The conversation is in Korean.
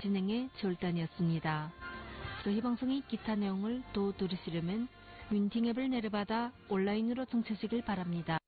진행의 졸단이었습니다. 저희 방송의 기타 내용을 또 들으시려면 윈팅 앱을 내려받아 온라인으로 청취하시길 바랍니다.